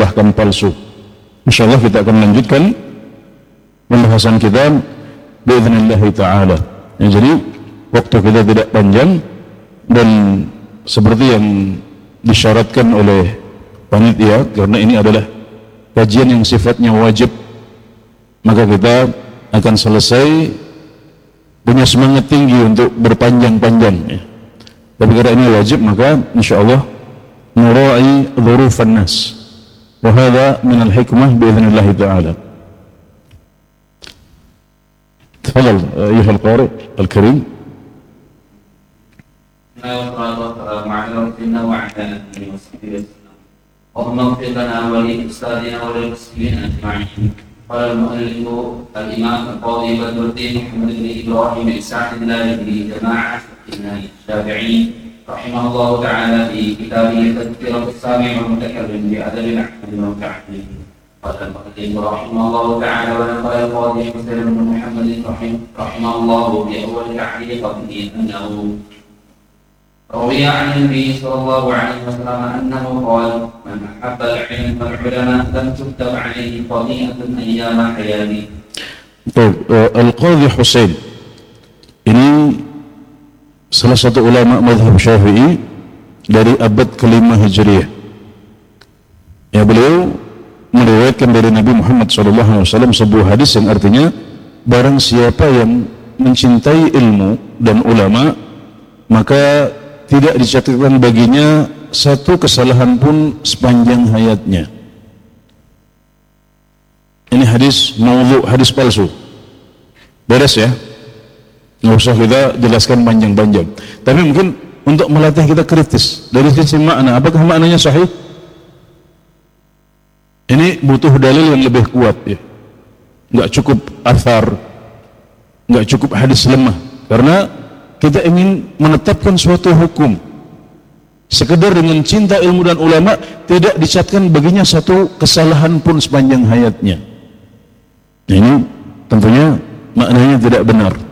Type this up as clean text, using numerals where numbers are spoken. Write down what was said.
bahkan palsu. Insyaallah kita akan lanjutkan pembahasan kita biiznillah taala. Ya, jadi waktu kita tidak panjang dan seperti yang disyaratkan oleh panitia, karena ini adalah kajian yang sifatnya wajib, maka kita akan selesai punya semangat tinggi untuk berpanjang-panjang ya. Tapi karena ini wajib, maka insyaallah nura'i dhurufan nas, wa hadha min al-hikmah biiznillah taala. تفضل أيها القارئ الكريم. والصلاة على رسولنا وعلى آله وصحبه وسلم. اللهم اغفر لنا ولأستاذنا وللمسلمين أجمعين. قال المؤلف الإمام القاضي بدر الدين محمد بن إبراهيم إسحاق الله بن جماعة الشافعي رحمه الله تعالى في كتابه تذكرة السامع والمتكلم بأدب العقل والتعليم. قال المؤلف رحمه الله تعالى ونقل القاضي مسلم بن محمد رحمه الله في أول تعليقه أنه روي عن النبي صلى الله عليه وسلم أنه قال: من أحب العلم والعلماء لم تكتب عليه خطيئة أيام حياته. Al-Qadhi Husain ini salah satu ulama mazhab Syafi'i dari abad ke-5 Hijriah. Ya, beliau meriwayatkan dari Nabi Muhammad SAW sebuah hadis yang artinya barang siapa yang mencintai ilmu dan ulama, maka tidak dicatatkan baginya satu kesalahan pun sepanjang hayatnya. Ini hadis maudhu', hadis palsu. Beres ya? Nggak usah kita jelaskan panjang-panjang. Tapi mungkin untuk melatih kita kritis dari sisi makna, apakah maknanya sahih? Ini butuh dalil yang lebih kuat ya. Nggak cukup athar, nggak cukup hadis lemah, karena kita ingin menetapkan suatu hukum. Sekedar dengan cinta ilmu dan ulama tidak dicatatkan baginya satu kesalahan pun sepanjang hayatnya. Ini tentunya maknanya tidak benar.